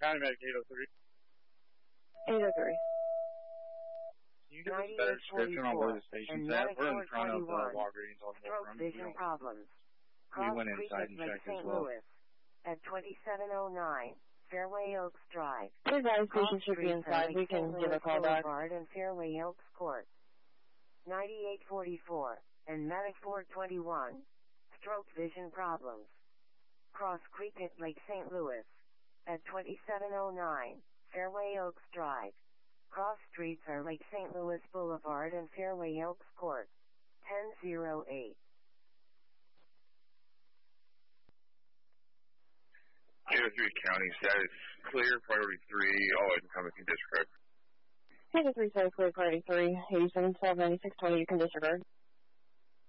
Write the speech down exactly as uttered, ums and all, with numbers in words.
County Medic eight oh three. eight oh three. Can you give us a better description on where the station's at? We're in front of the Walgreens on Stroke Wolfram. vision problems. We Cross went Creek inside at and Lake checked as Saint well. Louis at twenty-seven oh nine Fairway Oaks Drive. Hey guys, Cross station should be Streets inside. at We Lake can Saint give a Louis call back. Boulevard and Fairway Oaks Court. ninety-eight forty-four and Medic four twenty-one. Stroke vision problems. Cross Creek at Lake Saint Louis at twenty-seven oh nine Fairway Oaks Drive. Cross streets are Lake Saint Louis Boulevard and Fairway Oaks Court. ten oh eight. eight oh three County status clear, priority three, all incoming can disregard. eight oh three, status clear, priority three, eighty-seven twelve ninety-six twenty, you can disregard.